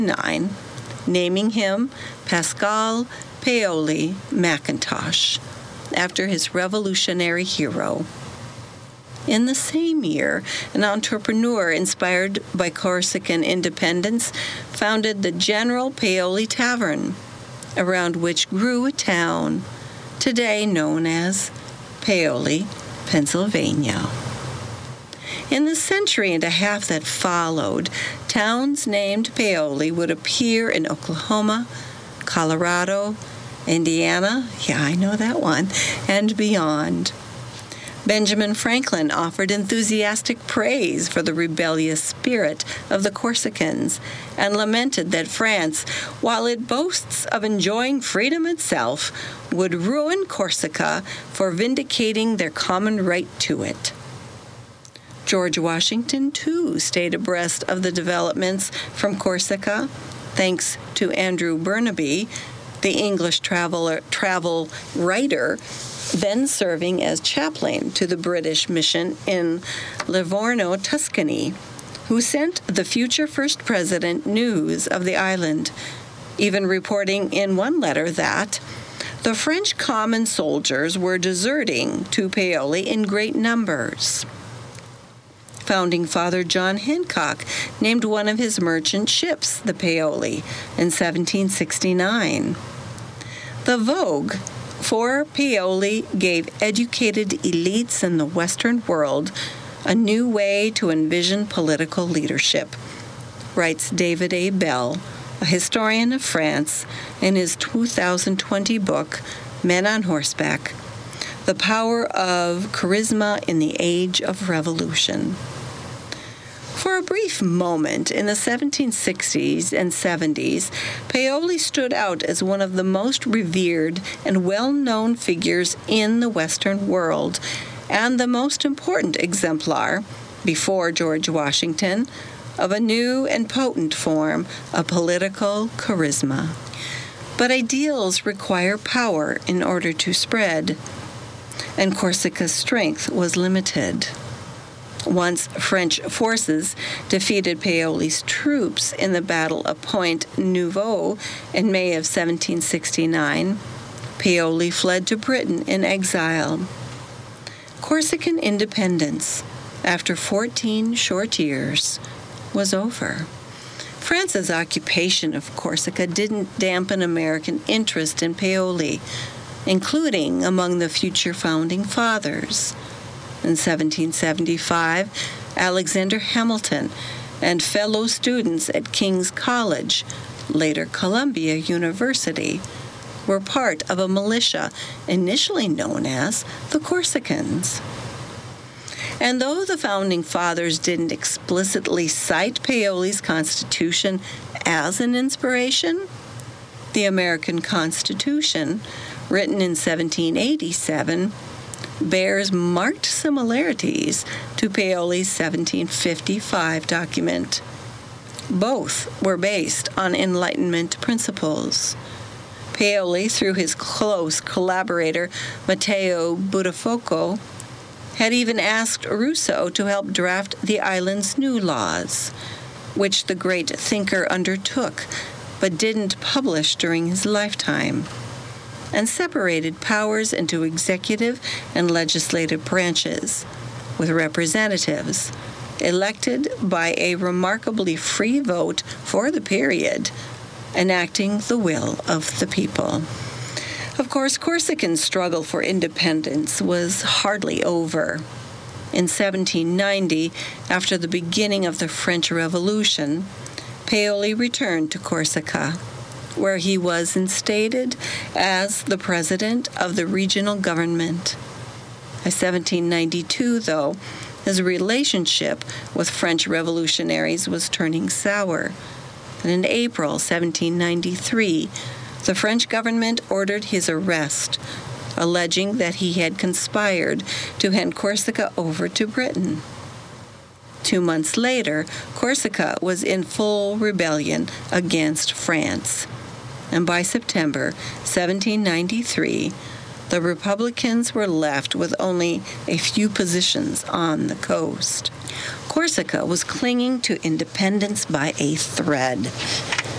1769, naming him Pascal Paoli McIntosh, after his revolutionary hero. In the same year, an entrepreneur inspired by Corsican independence founded the General Paoli Tavern, around which grew a town, today known as Paoli, Pennsylvania. In the century and a half that followed, towns named Paoli would appear in Oklahoma, Colorado, Indiana, yeah, I know that one, and beyond. Benjamin Franklin offered enthusiastic praise for the rebellious spirit of the Corsicans and lamented that France, while it boasts of enjoying freedom itself, would ruin Corsica for vindicating their common right to it. George Washington, too, stayed abreast of the developments from Corsica, thanks to Andrew Burnaby, the English travel writer, then serving as chaplain to the British mission in Livorno, Tuscany, who sent the future first president news of the island, even reporting in one letter that the French common soldiers were deserting to Paoli in great numbers. Founding Father John Hancock named one of his merchant ships the Paoli in 1769. The vogue for Paoli gave educated elites in the Western world a new way to envision political leadership, writes David A. Bell, a historian of France, in his 2020 book, Men on Horseback, The Power of Charisma in the Age of Revolution. For a brief moment in the 1760s and 70s, Paoli stood out as one of the most revered and well-known figures in the Western world, and the most important exemplar, before George Washington, of a new and potent form of political charisma. But ideals require power in order to spread, and Corsica's strength was limited. Once French forces defeated Paoli's troops in the Battle of Point Nouveau in May of 1769, Paoli fled to Britain in exile. Corsican independence, after 14 short years, was over. France's occupation of Corsica didn't dampen American interest in Paoli, including among the future founding fathers. In 1775, Alexander Hamilton and fellow students at King's College, later Columbia University, were part of a militia initially known as the Corsicans. And though the founding fathers didn't explicitly cite Paoli's Constitution as an inspiration, the American Constitution, written in 1787, bears marked similarities to Paoli's 1755 document. Both were based on Enlightenment principles. Paoli, through his close collaborator Matteo Buttafuoco, had even asked Rousseau to help draft the island's new laws, which the great thinker undertook but didn't publish during his lifetime, and separated powers into executive and legislative branches, with representatives elected by a remarkably free vote for the period, enacting the will of the people. Of course, Corsican's struggle for independence was hardly over. In 1790, after the beginning of the French Revolution, Paoli returned to Corsica, where he was instated as the president of the regional government. By 1792, though, his relationship with French revolutionaries was turning sour, and in April 1793, the French government ordered his arrest, alleging that he had conspired to hand Corsica over to Britain. 2 months later, Corsica was in full rebellion against France, and by September 1793, the Republicans were left with only a few positions on the coast. Corsica was clinging to independence by a thread.